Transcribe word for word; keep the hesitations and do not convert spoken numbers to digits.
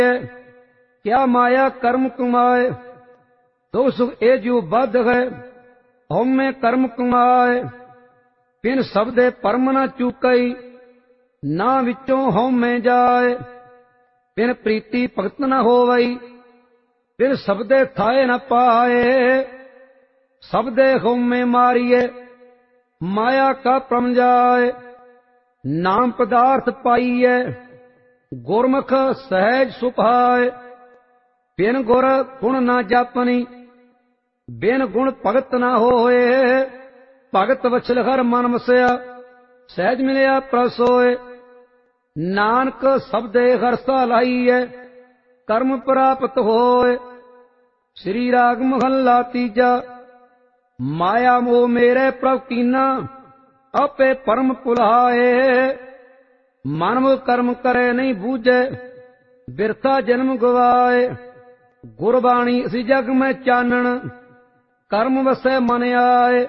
क्या माया कर्म कमाए, तो सुख ए जो बद है हमें कर्म कमाए। पिन सबदे परम न चूकई, ना विचों हमें जाए। पिन प्रीति भगत न होवई, फिर सबदे थाए न पाए। सबदे हमें मारिए, माया का परम जाए। नाम पदार्थ पाइए, गुरमुख सहज सुभाए। बिन गुर गुण न जापनी, बिन गुण भगत न होए। भगत वछल हर मन मसया, सहज मिलया प्रसोए। नानक सबदे हरसा लाइए, कर्म प्राप्त होए। श्री राग महला तीजा। माया मोह मेरे प्रभ कीना, अपे परम पुलाए। मानव कर्म करे नहीं बूझे, बिरथा जन्म गवाए। गुरबाणी इस जग में चानन, कर्म वसै मन आए।